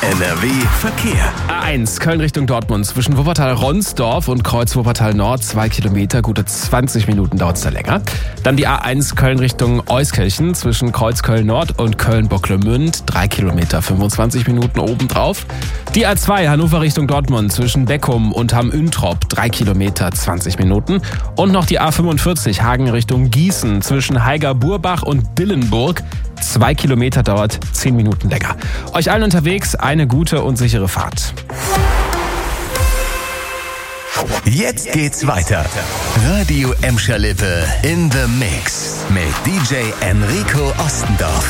NRW Verkehr. A1 Köln Richtung Dortmund zwischen Wuppertal-Ronsdorf und Kreuz Wuppertal-Nord 2 Kilometer, gute 20 Minuten dauert es da länger. Dann die A1 Köln Richtung Euskirchen zwischen Kreuz Köln-Nord und Köln-Bocklemünd 3 Kilometer, 25 Minuten obendrauf. Die A2 Hannover Richtung Dortmund zwischen Beckum und Hamm-Üntrop 3 Kilometer, 20 Minuten. Und noch die A45 Hagen Richtung Gießen zwischen Haiger-Burbach und Dillenburg 2 Kilometer, dauert 10 Minuten länger. Euch allen unterwegs eine gute und sichere Fahrt. Jetzt geht's weiter. Radio Emscher-Lippe in the Mix mit DJ Enrico Ostendorf.